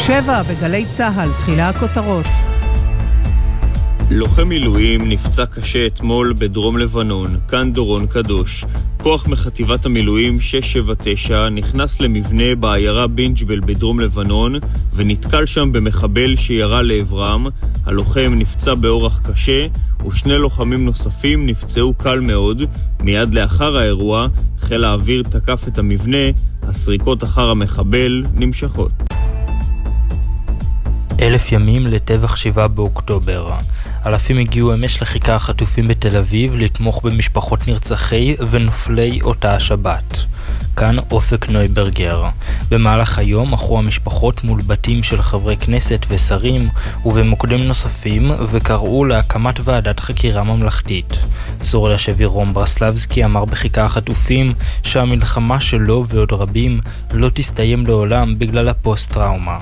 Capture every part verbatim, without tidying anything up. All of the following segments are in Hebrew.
שבע בגלי צהל, תחילה הכותרות. לוחם מילואים נפצע קשה אתמול בדרום לבנון, כאן דורון קדוש. כוח מחטיבת המילואים שש שבע תשע נכנס למבנה בעיירה בינג'בל בדרום לבנון ונתקל שם במחבל שירה לעברם. הלוחם נפצע באורח קשה ושני לוחמים נוספים נפצעו קל מאוד. מיד לאחר האירוע חיל האוויר תקף את המבנה, הסריקות אחר המחבל נמשכות. אלף ימים לטבח שבעה באוקטובר. אלפים הגיעו אמש לכיכר החטופים בתל אביב לתמוך במשפחות נרצחי ונופלי אותה השבת. כאן אופק נויברגר. במהלך היום אחרו המשפחות מול בתים של חברי כנסת ושרים ובמוקדים נוספים וקראו להקמת ועדת חקירה ממלכתית. סורל השביר רום ברסלבסקי אמר בכיכר החטופים שהמלחמה שלו ועוד רבים לא תסתיים לעולם בגלל הפוסט-טראומה.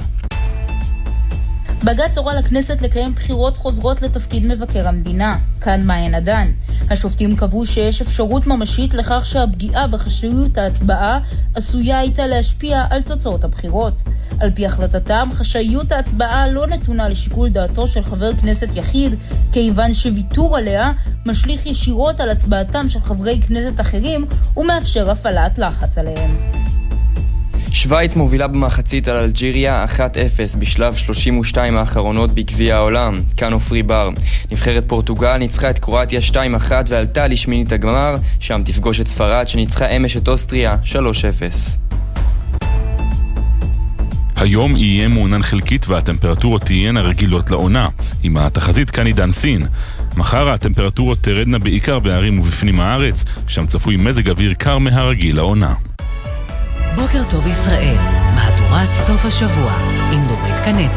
בג"ץ הורה לכנסת לקיים בחירות חוזרות לתפקיד מבקר המדינה. כאן מעיין עדן. השופטים קבעו שיש אפשרות ממשית לכך שהפגיעה בחשאיות ההצבעה עשויה הייתה להשפיע על תוצאות הבחירות. על פי החלטתם, חשאיות ההצבעה לא נתונה לשיקול דעתו של חבר כנסת יחיד, כיוון שוויתור עליה משליך ישירות על הצבעתם של חברי כנסת אחרים ומאפשר הפעלת לחץ עליהם. שוויץ מובילה במחצית על אלג'יריה אחת אפס בשלב שלושים ושתיים האחרונות בגביע העולם. כאן אופרי בר. נבחרת פורטוגל ניצחה את קרואטיה שתיים אחת ועלתה לשמינית הגמר, שם תפגוש את ספרד שניצחה אמש את אוסטריה שלוש אפס. היום יהיה מעונן חלקית והטמפרטורות תהיינה רגילות לעונה. עם התחזית כאן עידן סין. מחר הטמפרטורות תרדנה בעיקר בערים ובפנים הארץ, שם צפוי מזג אוויר קר מהרגיל לעונה. בוקר טוב ישראל, מהדורת סוף השבוע, עם דורית קנטי.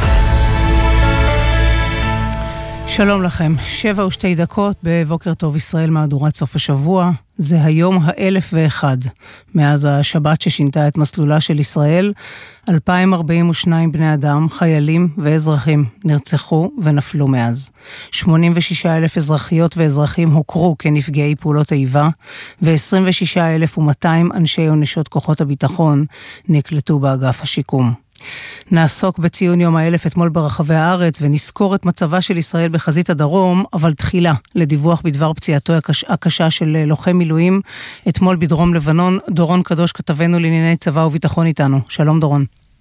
שלום לכם, שבע ושתי דקות בבוקר טוב ישראל, מהדורת סוף השבוע. זה היום האלף ואחד, מאז השבת ששינתה את מסלולה של ישראל. אלפיים ארבעים ושניים בני אדם, חיילים ואזרחים, נרצחו ונפלו מאז. שמונים ושישה אלף אזרחיות ואזרחים הוכרו כנפגעי פעולות איבה, ו-עשרים ושישה אלף ומאתיים אנשי ונשות כוחות הביטחון נקלטו באגף השיקום. נעסוק בציון יום האלף אתמול ברחבי הארץ ונזכור את מצבה של ישראל בחזית הדרום, אבל תחילה לדיווח בדבר פציעתו הקשה, הקשה של לוחם מילואים אתמול בדרום לבנון. דורון קדוש כתבנו לענייני צבא וביטחון איתנו. שלום דורון.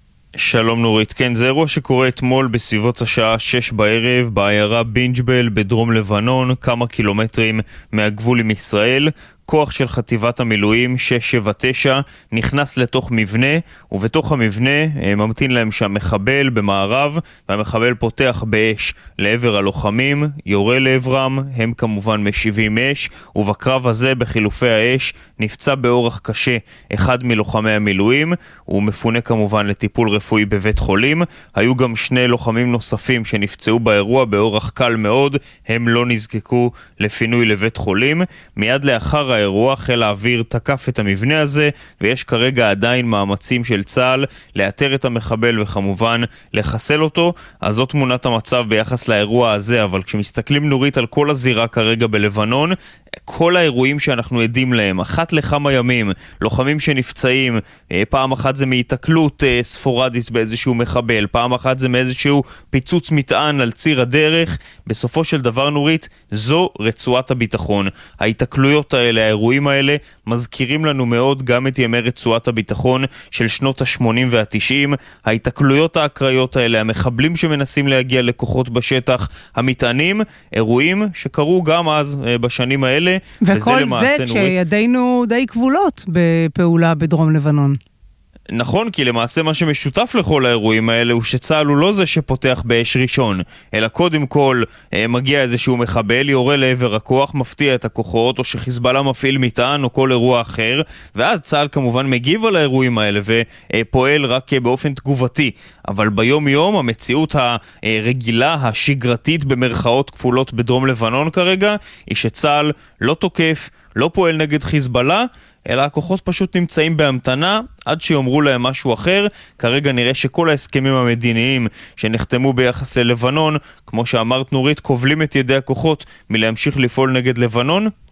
שלום נורית. כן, זה אירוע שקורה אתמול בסביבות השעה שש בערב בעיירה בינג'בל בדרום לבנון, כמה קילומטרים מהגבול עם ישראל. כוח של חטיבת המילואים שש שבע תשע נכנס לתוך מבנה, ובתוך המבנה ממתין להם שם מחבל במערב, והמחבל פותח באש לעבר הלוחמים, יורה לעברם, הם כמובן משיבים אש, ובקרב הזה בחילופי האש נפצע באורח קשה אחד מלוחמי המילואים, הוא מפונה כמובן לטיפול רפואי בבית חולים. היו גם שני לוחמים נוספים שנפצעו באירוע באורח קל מאוד, הם לא נזקקו לפינוי לבית חולים. מיד לאחר האירוע חיל האוויר תקף את המבנה הזה, ויש כרגע עדיין מאמצים של צה"ל לאתר את המחבל וכמובן לחסל אותו. אז זאת תמונת המצב ביחס לאירוע הזה, אבל כשמסתכלים נורית על כל הזירה כרגע בלבנון, כל האירועים שאנחנו עדים להם, אחת לכמה ימים, לוחמים שנפצעים, פעם אחת זה מהתקלות ספורדית באיזשהו מחבל, פעם אחת זה מאיזשהו פיצוץ מטען על ציר הדרך. בסופו של דבר נורית, זו רצועת הביטחון. ההתקלויות האלה, האירועים האלה, מזכירים לנו מאוד גם את ימי רצועת הביטחון של שנות ה-שמונים וה-תשעים. ההתקלויות האקראיות האלה, המחבלים שמנסים להגיע לכוחות בשטח, המטענים, אירועים שקרו גם אז בשנים האלה. וכל זה כשידינו די כבולות בפעולה בדרום לבנון. נכון, כי למעשה מה שמשותף לכל האירועים האלה הוא שצה"ל הוא לא זה שפותח באש ראשון, אלא קודם כל מגיע איזשהו מחבל, יורה לעבר הכוח, מפתיע את הכוחות, או שחיזבאללה מפעיל מטען או כל אירוע אחר, ואז צה"ל כמובן מגיב על האירועים האלה ופועל רק באופן תגובתי. אבל ביום יום המציאות הרגילה, השגרתית במרכאות כפולות בדרום לבנון כרגע, היא שצה"ל לא תוקף, לא פועל נגד חיזבאללה, אלא הכוחות פשוט נמצאים בהמתנה עד שיאמרו להם משהו אחר. כרגע נראה שכל ההסכמים המדיניים שנחתמו ביחס ללבנון, כמו שאמרת נורית, כובלים את ידי הכוחות מלהמשיך לפעול נגד לבנון,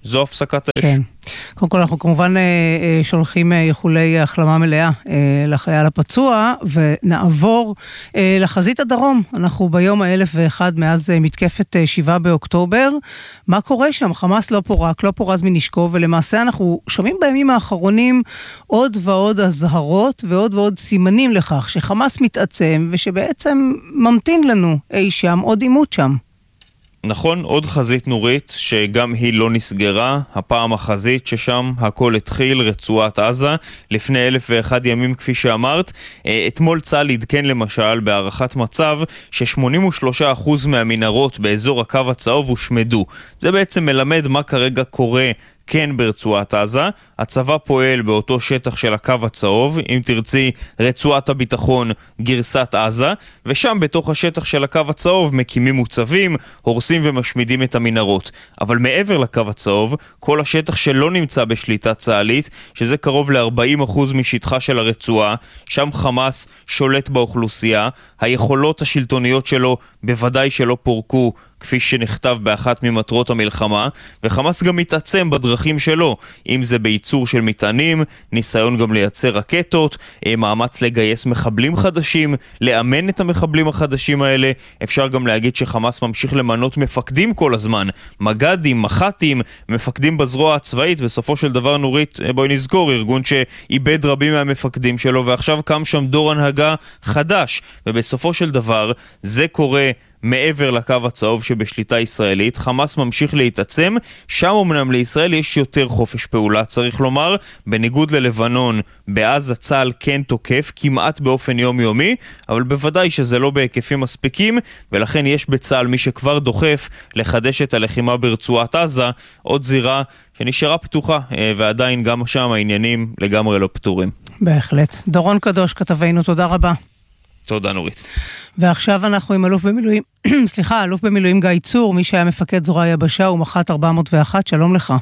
זו הפסקת האש. כן. קודם כל אנחנו כמובן שולחים איחולי החלמה מלאה לחייל הפצוע, ונעבור לחזית הדרום. אנחנו ביום האלף ואחד מאז מתקפת שבעה באוקטובר. מה קורה שם? חמאס לא פורק, לא פורז מנשקו, ולמעשה אנחנו שומעים בימים האחרונים עוד ועוד הזהרות ועוד ועוד סימנים לכך שחמאס מתעצם, ושבעצם ממתין לנו אי שם עוד עימות שם. נכון, עוד חזית נורית שגם היא לא נסגרה, הפעם החזית ששם הכל התחיל, רצועת עזה, לפני אלף ואחד ימים כפי שאמרת. אתמול צה"ל עדכן למשל בהערכת מצב ש-שמונים ושלושה אחוז מהמנהרות באזור הקו הצהוב הושמדו. זה בעצם מלמד מה כרגע קורה כן ברצועת עזה. הצבא פועל באותו שטח של הקו הצהוב, אם תרצי רצועת הביטחון גרסת עזה, ושם בתוך השטח של הקו הצהוב מקימים מוצבים, הורסים ומשמידים את המנהרות. אבל מעבר לקו הצהוב, כל השטח שלא נמצא בשליטה צה"לית, שזה קרוב ל-ארבעים אחוז משטחה של הרצועה, שם חמאס שולט באוכלוסייה, היכולות השלטוניות שלו בוודאי שלא פורקו, כפי שנכתב באחת ממטרות המלחמה, וחמאס גם מתעצם בדרכים שלו, אם זה בייצור של מטענים, ניסיון גם לייצר רקטות, מאמץ לגייס מחבלים חדשים, לאמן את המחבלים החדשים האלה. אפשר גם להגיד שחמאס ממשיך למנות מפקדים כל הזמן, מג"דים, מח"טים, מפקדים בזרוע הצבאית. בסופו של דבר, נורית, בואי נזכור, ארגון שאיבד רבים מהמפקדים שלו, ועכשיו קם שם דור הנהגה חדש, ובסופו של דבר זה קורה מעבר לקו הצהוב שבשליטה ישראלית. חמאס ממשיך להתעצם, שם אמנם לישראל יש יותר חופש פעולה, צריך לומר, בניגוד ללבנון, בעזה צה"ל כן תוקף, כמעט באופן יומיומי, אבל בוודאי שזה לא בהיקפים מספיקים, ולכן יש בצה"ל מי שכבר דוחף לחדש את הלחימה ברצועת עזה, עוד זירה שנשארה פתוחה, ועדיין גם שם העניינים לגמרי לא פתורים. בהחלט. דורון קדוש, כתבנו, תודה רבה. תודה נורית. ועכשיו אנחנו עם אלוף במילואים, סליחה, אלוף במילואים גיא צור, מי שהיה מפקד זרוע היבשה ומח"ט ארבע מאות ואחת, שלום לך.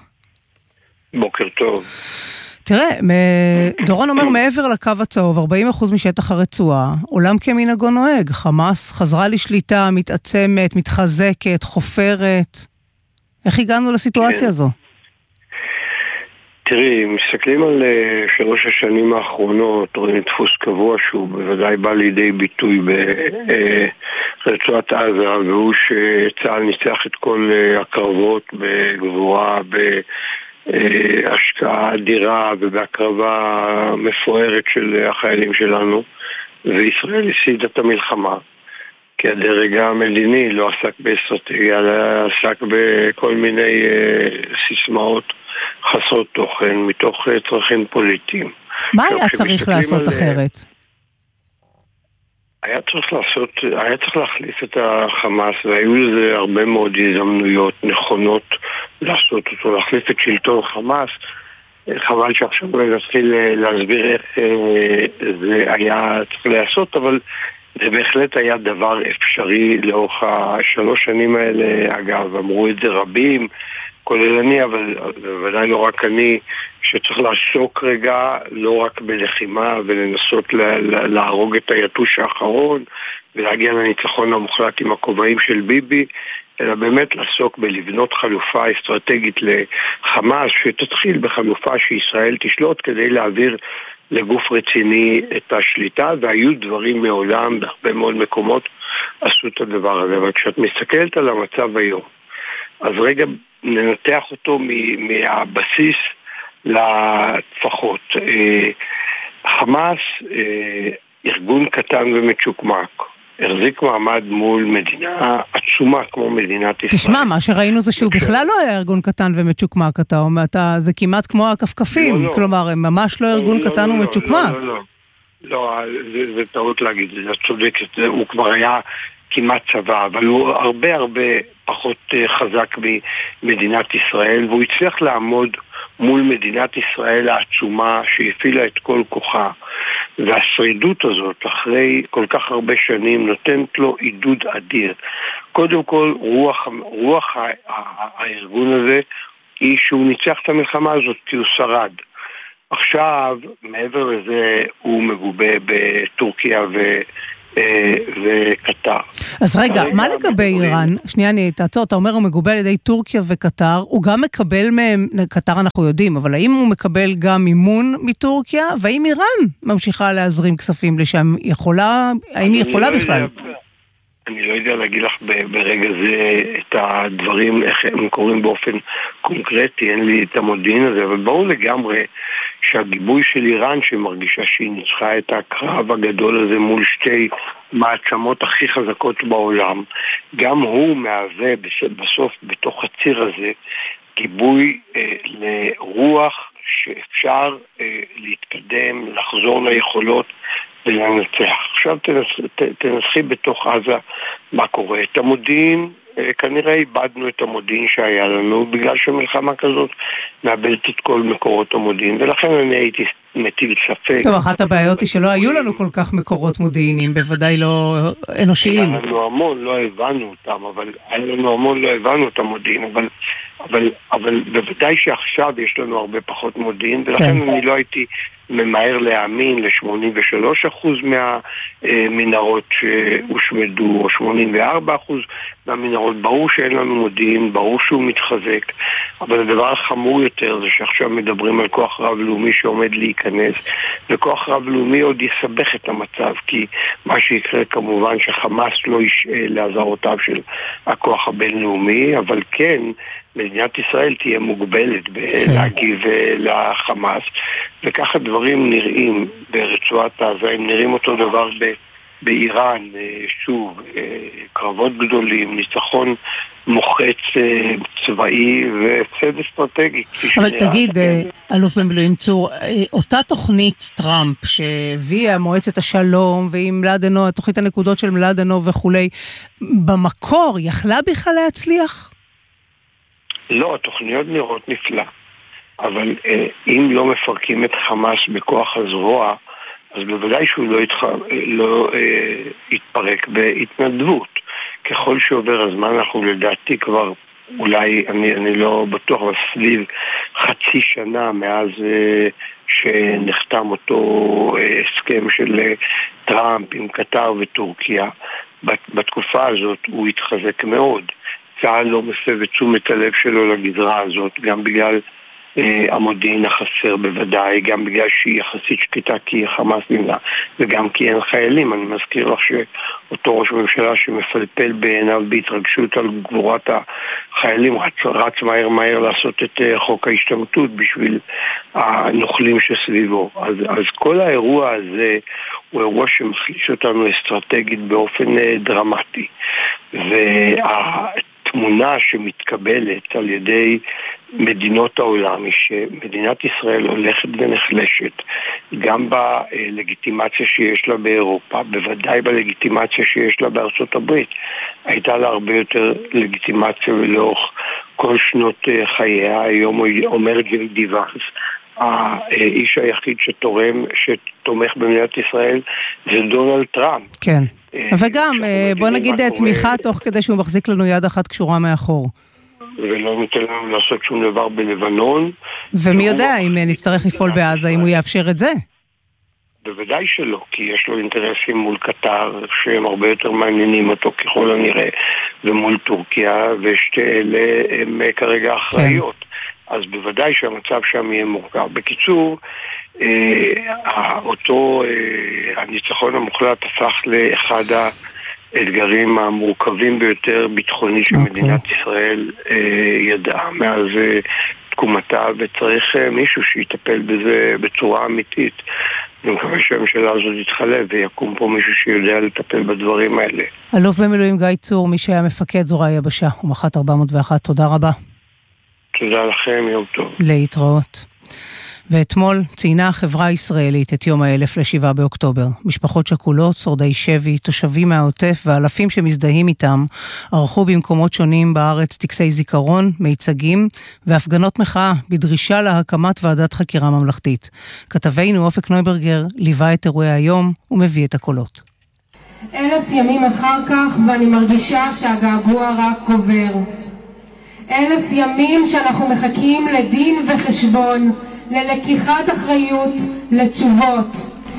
בוקר טוב. תראה, דורון אומר מעבר לקו הצהוב, ארבעים אחוז משטח הרצועה, עולם כמנהגו נוהג, חמאס חזרה לשליטה, מתעצמת, מתחזקת, חופרת. איך הגענו לסיטואציה הזו? תראי, מסתכלים על שלוש השנים האחרונות, רואים דפוס קבוע שהוא בוודאי בא לידי ביטוי ברצועת עזה, והוא שצה"ל ניצח את כל הקרבות בגבורה, בהשקעה אדירה ובהקרבה מפוארת של החיילים שלנו, וישראל הסידה את המלחמה. כי הדרג המדיני לא עסק באסטרטגיה, אלא עסק בכל מיני סיסמאות חסרות תוכן, מתוך צרכים פוליטיים. מה היה צריך לעשות אחרת? היה צריך לעשות, היה צריך להחליף את החמאס, והיו לזה הרבה מאוד הזדמנויות נכונות לעשות אותו, להחליף את שלטון חמאס. חבל שעכשיו לא נתחיל להסביר איך זה היה צריך לעשות, אבל זה בהחלט היה דבר אפשרי לאורך השלוש שנים האלה. אגב, אמרו את זה רבים, כולל אני, אבל ודאי לא רק אני, שצריך לעסוק רגע לא רק בלחימה ולנסות להרוג את היתוש האחרון ולהגיע לניצחון המוחלט עם הכובעים של ביבי, אלא באמת לעסוק בלבנות חלופה אסטרטגית לחמאס, שתתחיל בחלופה שישראל תשלוט כדי להעביר לגוף רציני את השליטה, והיו דברים מעולם, בהרבה מאוד מקומות עשו את הדבר הזה. אבל כשאת מסתכלת על המצב היום, אז רגע ננתח אותו מהבסיס לטפחות. חמאס, ארגון קטן ומצ'וקמק, החזיק מעמד מול מדינה עצומה כמו מדינת ישראל. תשמע, מה שראינו זה שהוא בכלל לא היה ארגון קטן ומצ'וקמק, אתה אומר, זה כמעט כמו הכפכפים, כלומר, הם ממש לא ארגון קטן ומצ'וקמק. לא, לא, לא, זה טעות להגיד, זה צודקת, הוא כבר היה כמעט צבא, אבל הוא הרבה הרבה פחות חזק ממדינת ישראל, והוא הצליח לעמוד מול מדינת ישראל העצומה שהפעילה את כל כוחה, והשרידות הזאת אחרי כל כך הרבה שנים נותנת לו עידוד אדיר. קודם כל רוח, רוח הארגון הזה היא שהוא ניצח את המלחמה הזאת כי הוא שרד. עכשיו מעבר לזה הוא מגובה בטורקיה וקטר. אז רגע, מה לגבי איראן? שנייה, אני תעצור, אתה אומר הוא מגובל על ידי טורקיה וקטר, הוא גם מקבל מהם, קטר אנחנו יודעים, אבל האם הוא מקבל גם מימון מטורקיה, והאם איראן ממשיכה להזרים כספים לשם? יכולה, האם היא יכולה בכלל? אני לא יודע להגיד לך ברגע זה את הדברים, איך הם קוראים באופן קונקרטי, אין לי את המודיעין הזה, אבל ברור לגמרי שהגיבוי של איראן שמרגישה שהיא ניצחה את הקרב הגדול הזה מול שתי מעצמות הכי חזקות בעולם, גם הוא מהווה בסוף בתוך הציר הזה גיבוי אה, לרוח שאפשר אה, להתקדם, לחזור ליכולות ולנצח. עכשיו תנס, ת, תנסחי בתוך עזה מה קורה. את המודיעין, כנראה איבדנו את המודיעין שהיה לנו, בגלל שמלחמה כזאת מאבדת את כל מקורות המודיעין, ולכן אני הייתי מטיל ספק. טוב, אחת הבעיות היא שלא היו לנו כל כך מקורות מודיעיניים, בוודאי לא אנושיים. היה לנו המון, לא הבנו אותם, אבל היה לנו המון, לא הבנו את המודיעין, אבל, אבל, אבל בוודאי שעכשיו יש לנו הרבה פחות מודיעין, ולכן כן. אני לא הייתי ממהר להאמין ל-שמונים ושלושה אחוז מהמנהרות שהושמדו, או שמונים וארבעה אחוז מהמנהרות. ברור שאין לנו מודיעין, ברור שהוא מתחזק, אבל הדבר החמור יותר זה שעכשיו מדברים על כוח רב-לאומי שעומד להיכנס, וכוח רב-לאומי עוד יסבך את המצב, כי מה שיקרה כמובן שחמאס לא ישעה לעזרותיו של הכוח הבינלאומי, אבל כן, מדינת ישראל תהיה מוגבלת בלהגיב לחמאס, וככה דברים נראים ברצועת עזה, הם נראים אותו דבר ב... באיראן, שוב, קרבות גדולים, ניצחון מוחץ צבאי והפסד אסטרטגי. אבל תגיד, אלוף במילואים צור, אותה תוכנית טראמפ שהביאה מועצת השלום ועם מלאדנו, תוכנית הנקודות של מלאדנו וכולי, במקור יכלה בכלל להצליח? לא, התוכניות נראות נפלא, אבל אם לא מפרקים את חמאס בכוח הזרוע, אז בוודאי שהוא לא, יתח... לא אה, יתפרק בהתנדבות. ככל שעובר הזמן, אנחנו לדעתי כבר, אולי, אני, אני לא בטוח, אבל סביב חצי שנה מאז אה, שנחתם אותו אה, הסכם של אה, טראמפ עם קטר וטורקיה, בת, בתקופה הזאת הוא התחזק מאוד. צה"ל לא מסב את תשומת הלב שלו לגזרה הזאת, גם בגלל המודיעין החסר בוודאי, גם בגלל שהיא יחסית שקטה כי חמאס נמנע, וגם כי אין חיילים. אני מזכיר לך שאותו ראש ממשלה שמפלפל בעיניו בהתרגשות על גבורת החיילים רץ, רץ מהר מהר לעשות את חוק ההשתמטות בשביל הנוכלים שסביבו. אז, אז כל האירוע הזה הוא אירוע שמחליש אותנו אסטרטגית באופן דרמטי, והתמונה שמתקבלת על ידי מדינות העולם היא שמדינת ישראל הולכת ונחלשת גם בלגיטימציה שיש לה באירופה, בוודאי בלגיטימציה שיש לה בארצות הברית. הייתה לה הרבה יותר לגיטימציה ולאורך כל שנות חייה. היום אומר ג'יי די ואנס, האיש היחיד שתורם, שתומך במדינת ישראל זה דונלד טראמפ. כן, וגם בוא נגיד תמיכה תוך כדי שהוא מחזיק לנו יד אחת קשורה מאחור. ולא נותן לנו לעשות שום דבר בלבנון. ומי יודע אם נצטרך לפעול בעזה, אם הוא יאפשר את זה? בוודאי שלא, כי יש לו אינטרסים מול קטר שהם הרבה יותר מעניינים אותו ככל הנראה, ומול טורקיה, ושתי אלה הם כרגע אחראיות. כן. אז בוודאי שהמצב שם יהיה מורכב. בקיצור, אה, אותו אה, הניצחון המוחלט הפך לאחד ה... אתגרים המורכבים ביותר ביטחוני שמדינת okay. ישראל אה, ידעה מאז אה, תקומתה, וצריך אה, מישהו שיטפל בזה בצורה אמיתית. אני מקווה שהממשלה הזאת יתחלף ויקום פה מישהו שיודע לטפל בדברים האלה. אלוף במילואים גיא צור, מי שהיה מפקד זרוע היבשה, ומח"ט ארבע מאות ואחת, תודה רבה. תודה לכם, יום טוב. להתראות. ואתמול ציינה החברה הישראלית את יום האלף לשבעה באוקטובר. משפחות שכולות, שורדי שבי, תושבים מהעוטף ואלפים שמזדהים איתם ערכו במקומות שונים בארץ טקסי זיכרון, מיצגים והפגנות מחאה בדרישה להקמת ועדת חקירה ממלכתית. כתבנו אופק נויברגר ליווה את אירועי היום ומביא את הקולות. אלף ימים אחר כך ואני מרגישה שהגעגוע רק גובר. אלף ימים שאנחנו מחכים לדין וחשבון, ללקיחת אחריות, לתשובות.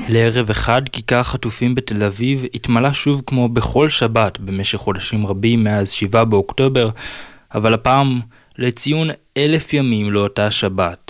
לערב אחד, כיכר החטופים בתל אביב התמלא שוב כמו בכל שבת במשך חודשים רבים מאז שבעה באוקטובר, אבל הפעם לציון אלף ימים לאותה שבת.